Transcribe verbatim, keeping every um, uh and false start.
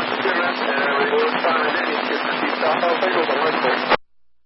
Jim, and we will sign in. Keep yourself. Thank you so much.